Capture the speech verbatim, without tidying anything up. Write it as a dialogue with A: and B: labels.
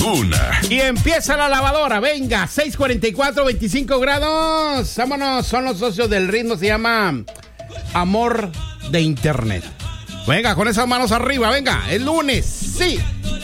A: una.
B: Y empieza la lavadora, venga, seis cuarenta y cuatro, veinticinco grados. Vámonos, son los socios del ritmo, se llama Amor de Internet. Venga, con esas manos arriba, venga, el lunes, sí.